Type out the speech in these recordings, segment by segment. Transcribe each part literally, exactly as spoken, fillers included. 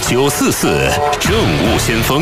九四四政务先锋。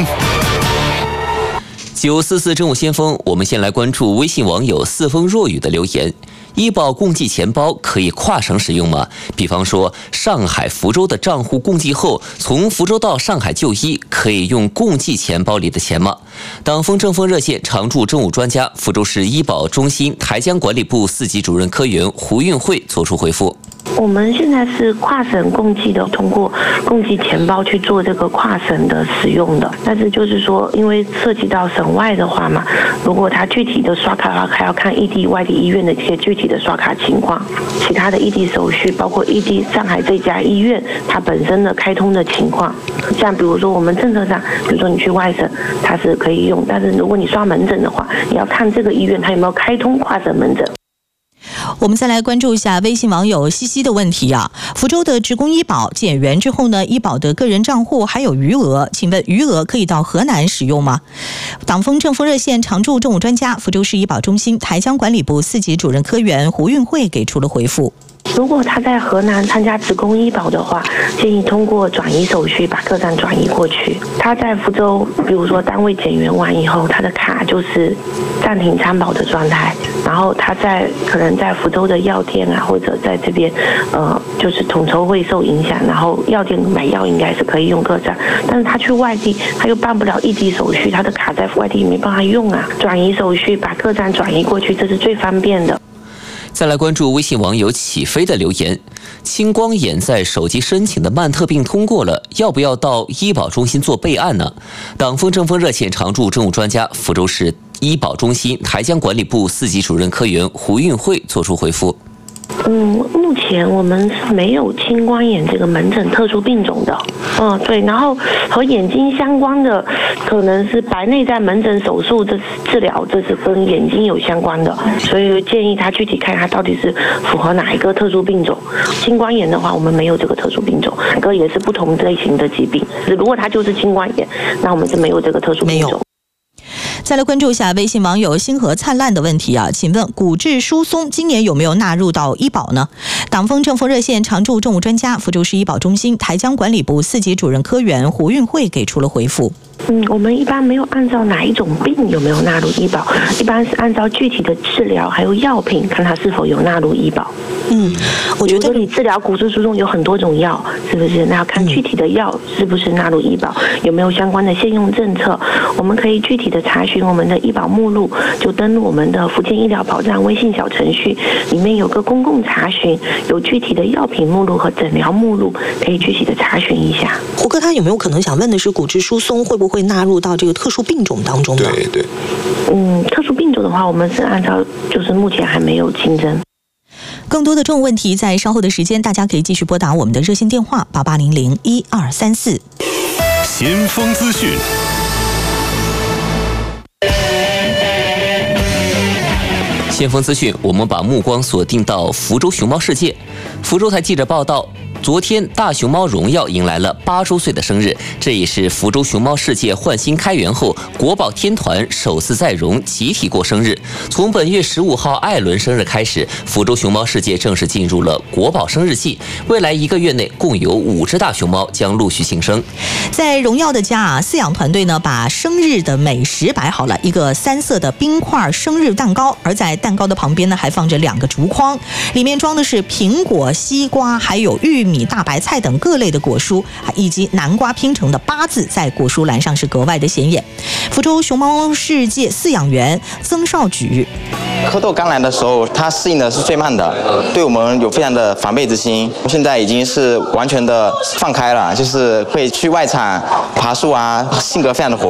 九四四政务先锋，我们先来关注微信网友四风若雨的留言。医保共济钱包可以跨省使用吗？比方说，上海、福州的账户共济后，从福州到上海就医，可以用共济钱包里的钱吗？党风政风热线常驻政务专家、福州市医保中心台江管理部四级主任科员胡运慧作出回复。 我们现在是跨省共济的，通过共济钱包去做这个跨省的使用的。但是就是说，因为涉及到省外的话嘛，如果他具体的刷卡的话，还要看异地、外地医院的这些具体的刷卡情况，其他的异地手续，包括异地上海这家医院它本身的开通的情况。像比如说我们政策上，比如说你去外省，它是可以用，但是如果你刷门诊的话，你要看这个医院它有没有开通跨省门诊。 我们再来关注一下微信网友西西的问题啊，福州的职工医保减员之后呢，医保的个人账户还有余额，请问余额可以到河南使用吗？党风政风热线常驻政务专家、福州市医保中心台江管理部四级主任科员胡运慧给出了回复。 如果他在河南参加职工医保的话，建议通过转移手续把个站转移过去。他在福州，比如说单位减员完以后，他的卡就是暂停参保的状态，然后他在可能在福州的药店啊，或者在这边，呃，就是统筹会受影响，然后药店买药应该是可以用个站，但是他去外地，他又办不了异地手续，他的卡在外地没办法用啊。转移手续把个站转移过去，这是最方便的。 再来关注微信网友起飞的留言：青光眼在手机申请的曼特病通过了，要不要到医保中心做备案呢？党风政风热线常驻政务专家、福州市医保中心台江管理部四级主任科员胡运慧作出回复。 嗯，目前我们是没有青光眼这个门诊特殊病种的。嗯，对，然后和眼睛相关的可能是白内障门诊手术这治疗，这是跟眼睛有相关的，所以建议他具体看他到底是符合哪一个特殊病种。青光眼的话，我们没有这个特殊病种，两个也是不同类型的疾病。如果他就是青光眼，那我们是没有这个特殊病种。 再来关注一下微信网友星河灿烂的问题啊，请问骨质疏松今年有没有纳入到医保呢？党风政风热线常驻政务专家、福州市医保中心台江管理部四级主任科员胡运慧给出了回复。 嗯，我们一般没有按照哪一种病有没有纳入医保，一般是按照具体的治疗还有药品，看它是否有纳入医保。 嗯，我觉得你治疗骨质疏松有很多种药，是不是？那要看具体的药是不是纳入医保，有没有相关的现用政策。我们可以具体的查询我们的医保目录，就登录我们的福建医疗保障微信小程序，里面有个公共查询，有具体的药品目录和诊疗目录，可以具体的查询一下。 胡哥他有没有可能想问的是，骨质疏松会不会纳入到这个特殊病种当中呢？ 对对。 嗯，特殊病种的话，我们是按照就是目前还没有新增。 更多的这种问题，在稍后的时间，大家可以继续拨打我们的热线电话八八零零一二三四。 先锋资讯。 先锋资讯，我们把目光锁定到福州熊猫世界。福州台记者报道，昨天大熊猫荣耀迎来了八周岁的生日，这也是福州熊猫世界焕新开园后国宝天团首次在荣集体过生日。从本月十五号艾伦生日开始，福州熊猫世界正式进入了国宝生日季。未来一个月内，共有五只大熊猫将陆续庆生。 在荣耀的家啊，饲养团队呢把生日的美食摆好了，一个三色的冰块生日蛋糕，而在蛋糕的旁边呢还放着两个竹筐，里面装的是苹果、西瓜还有玉米、大白菜等各类的果蔬，以及南瓜拼成的八字在果蔬栏上是格外的显眼。福州熊猫世界饲养员曾少举， 蝌蚪刚来的时候，它适应的是最慢的，对我们有非常的防备之心。现在已经是完全的放开了，就是会去外场爬树啊，性格非常的活